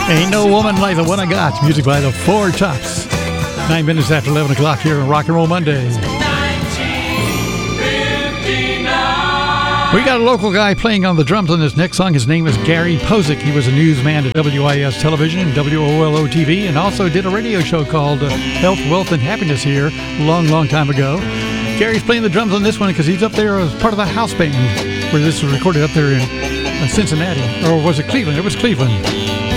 Ain't No Woman Like the One I Got. Music by the Four Tops. 9 minutes after 11 o'clock here on Rock and Roll Monday. We got a local guy playing on the drums on this next song. His name is Gary Posick. He was a newsman at WIS Television and WOLO TV, and also did a radio show called Health, Wealth, and Happiness here a long, long time ago. Gary's playing the drums on this one because he's up there as part of the house band where this was recorded up there in Cincinnati. Or was it Cleveland? It was Cleveland.